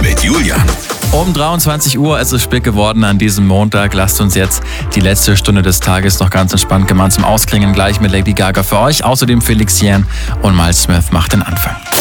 mit Julian. Um 23 Uhr ist es spät geworden an diesem Montag. Lasst uns jetzt die letzte Stunde des Tages noch ganz entspannt gemeinsam ausklingen. Gleich mit Lady Gaga für euch. Außerdem Felix Jähn und Miles Smith macht den Anfang.